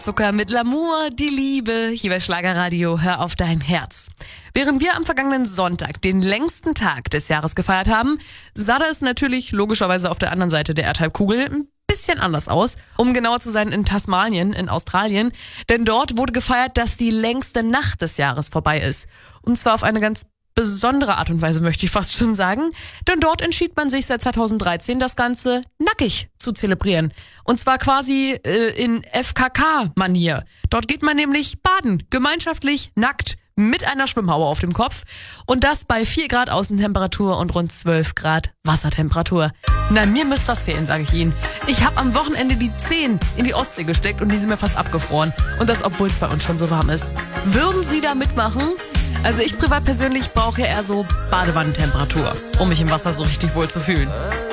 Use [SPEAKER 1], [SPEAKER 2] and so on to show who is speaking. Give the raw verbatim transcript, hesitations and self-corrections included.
[SPEAKER 1] Zucker mit L'amour, die Liebe, hier bei Schlagerradio, hör auf dein Herz. Während wir am vergangenen Sonntag den längsten Tag des Jahres gefeiert haben, sah das natürlich logischerweise auf der anderen Seite der Erdhalbkugel ein bisschen anders aus. Um genauer zu sein, in Tasmanien, in Australien. Denn dort wurde gefeiert, dass die längste Nacht des Jahres vorbei ist. Und zwar auf eine ganz besondere Art und Weise, möchte ich fast schon sagen. Denn dort entschied man sich seit zweitausenddreizehn, das Ganze nackig zu zelebrieren. Und zwar quasi äh, in F K K-Manier. Dort geht man nämlich baden, gemeinschaftlich, nackt, mit einer Schwimmhaube auf dem Kopf. Und das bei vier Grad Außentemperatur und rund zwölf Grad Wassertemperatur. Na, mir müsst das fehlen, sage ich Ihnen. Ich habe am Wochenende die Zehen in die Ostsee gesteckt und die sind mir fast abgefroren. Und das, obwohl es bei uns schon so warm ist. Würden Sie da mitmachen? Also ich privat persönlich brauche ja eher so Badewannentemperatur, um mich im Wasser so richtig wohl zu fühlen.